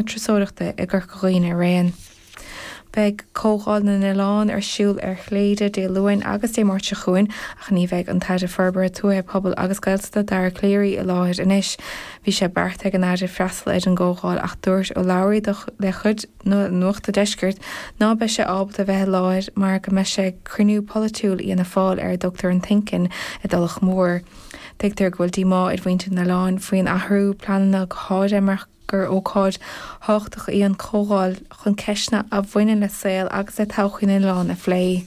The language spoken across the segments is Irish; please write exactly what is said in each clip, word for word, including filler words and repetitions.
contrasóireachta i gur chuoine réan. Beg cógáil na Nilán ar siúl ar chléide dé luin agus dé mórte chuin ach ní bheith an taide ferber túthe pobl agus gailsta dar cléirí i láthir inis. Bhí sé beartha an áidir freastal id an ggógáil ach dúirt ó labhraí le chud nó nuachta deisgurt ná be sé ábalta bheith láthir mar go me sé cruinniú politúil íana fáil ar Doctor an Thinkin i dulach mór. Deigtar ghfuil dí má i bhainte na Nilán faoin athrú planna go háide mar gur ócáid háchtach í an cógáil chun ceisna a bhaine le saoil agus a tauchain in lán a phlé.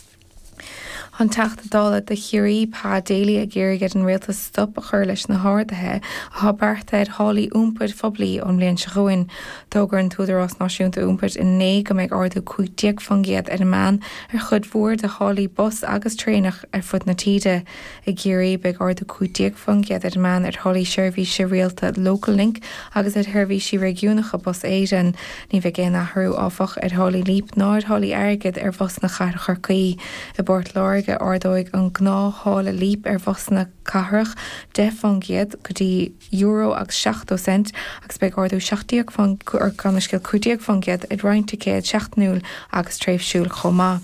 An teachta dála de chiirí pá déala a ggéirigid an réaltas stop a chur leis na háirdathe a há beartaid hálaí úmpaid phoblí ón bblion se chuin. Tógur an túidirrás náisiúnta úmpaid in né go méid ardú cuaigh fangiad ar an man ar chud mhór de hálaí bus agus trénach ar fud na tíide. I ggéirí beag ardú cuaigh fangiad ar an man ar hálaí seirbhí si réalta Local Link agus ar thuirbhí si régiúnacha bus éidean ní bheith géan athrú áfach ar hálaí líp ná ar hálaí airgid ar bus na char chorcaí i bort láir ardóig an gná hála líp ar bhosna cathrach de fangiad go dtí euro agus seachtó cent agus beag ardú seachtaíoch fan ar ganiscil cuaigh fangiad i roinnta céad seachtnúil agus tréimhsiúil chomá.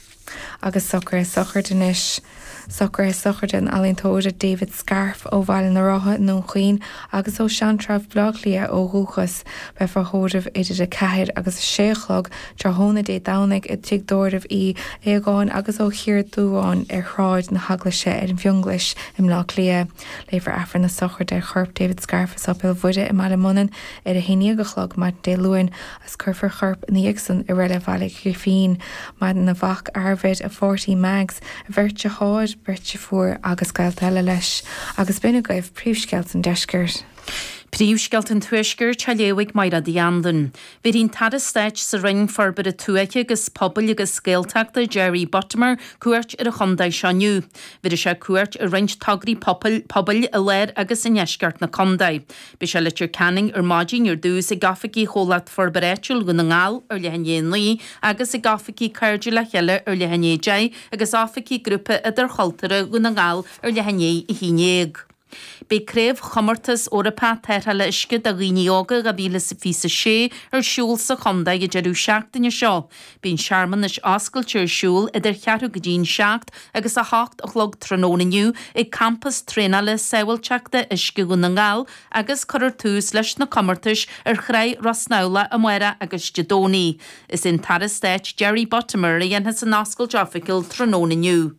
Agus soccer is soccer denis. Soccer is soccer den alíntóide David Scarf ó bhaile na rátha nó chuoin agus ó seantraf bloglia ó rúchas be forthóidh idir de ceithir agus séchlog trthóna dé dánig i tigdóirdh í éagáin agus ó chiir dúáin ar chráid na haglaise ar an bhionglis im lá lia. Léifar afar na soccer de chorp David Scarf is opil bhuide i Malamunan ar a héníagachlog mar dé luin as curfar chorp na Ixon i riile bhaile Griffín mar na bhach arbid a forty mags a bhirirte háid birte fuair agus gailteile leis agus buna gaibh príomhsceilt an deisgurt. Príomhsceilt an tuaisgur te léigh mar a dhéandan. Bhí hín tada steit sa ring forbar a tuaiche agus pobl agus scéalteachta Jerry Buttimer cuairt ar a chondaid seaniu. Bhí sé cuairt a ringt tagarí pobl a léir agus in eisceart na condaid. Bhí sé litir canning ar maidin ar dús i gafaí cholaat forbar éitiúil go na ngáil ar lehanné lí agus i gafaí cairde le cheile ar lehanné dé agus áfaí grúpa idir choltara go na ngáil ar lehanné i hínéag. Bé créibh chomartas orapá teirthala isce a ghuineoga a bhíle sa físa sé ar siúl sa chondaid i deirú seachtaine seo. Bín seaarman is oscailte ar siúl idir chearú go dín seacht agus a hácht a chlog trónaniu i campus trénala saoilteachta isce go na ngáil agus chuir tús leis na comartas ar chraid Rosnála a muire agus Jadóní. Is in tarastéit Jerry Buttimer a dhéantas an oscailt oficail trónaniu.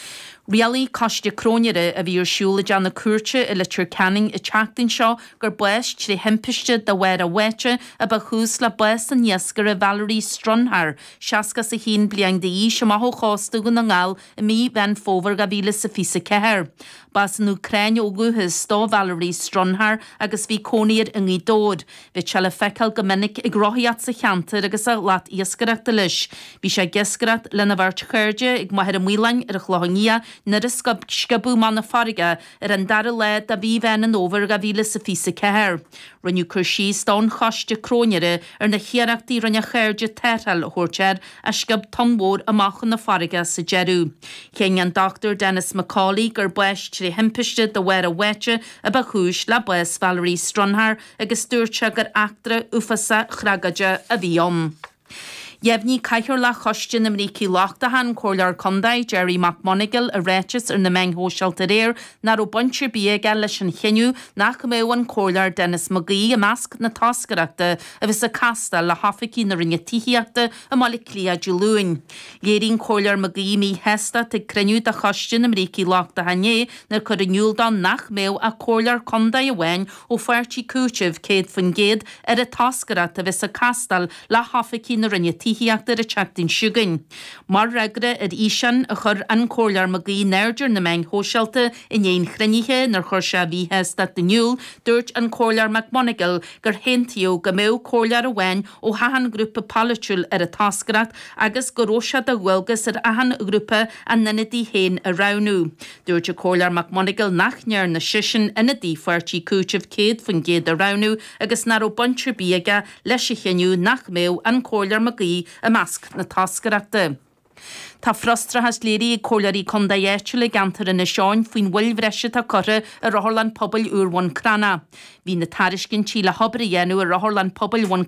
Rialí coiste cróneire a bhí ar siúla deanna cuairte i litir canning i teachtain seo gur buis trí himpiiste de bhhair a bhaite a ba chús le buis an niascar a Valerie Strunhar, seascas a hín bliang de í sem math chásta go na ngáil i mí bhean fómhar go bhíle sa físa ceithir. Bas an Ucraine óguthas stó Valerie Strunhar agus bhí cóníad in í dód. Bhí se le feiceal go minic i grohiad sa cheantar agus a leat iascareachta leis. Bhí sé giscarat lena bhart chuirde ag maithir a mílainn ar a chlohangia nar is scabú manna farige ar an dar le a bhí bhean an óver a bhíle sa físa ceithir. Rinneú chuirsí stán choiste cróneire ar na chiaachtaí rinne chuirde teirthal thuirtear a scab tonmór amachchan na farige sa jeú. Chéin an Doctor Dennis McCauley gur buis trí himpiiste do bhhair a bhaite a ba chúis le buis Valerie Strunhar agus dúirte gur actra ufasa chragaide a bhíom. Jební caiithir le choiste na mrící láchtahan cólar condaid Jerry McMonigal a réitis ar na meng hósealta réir nar ó buntir bí geall leis an chiniú nach méhan cólar Dennis McGee a measc na tascareachta a bhís a casta le hafaí na rinne tííachta a mála clia dúlúin. Léirín cólar McGee mí hesta te cruniú a choiste na mrící láchtahané nar chud aniuúldan nach mé a cólar condaid a bhain ó fuirtí cúiteh céad fan géad ar a tascareachta bhís a castal le hafaí na rinne tííachtar a teachtain siúgain. Mar regre ar ísan a chur an cólar McGee nerdir na meng hósealta in éon chrunnithe nar chur se bhíhes dat daniuúl dúirt an cólar McMonigal gur hentío go mé cólar a bhain ó hahan grúpa palitiúil ar a tascarat agus goróisiad a bhfuilgus ar ahan grúpa an nanadí héin a ranú. Dúirt a cólar McMonigal nachnear na sisin inadí fuirtí cúiteh céad fan géad a ranú agus nar ó buntir bíaga leis a chiniú nach mé an cólar McGee a measc na tascareachta. Tá frostra has léirí cólarí condaéitiúla gantar in na seáin faoin bhfuil bhreise tá corra a rothlan pobl úr bhain crana. Bhí na tariscin tí le hobre dhéanú a rothlan pobl bhain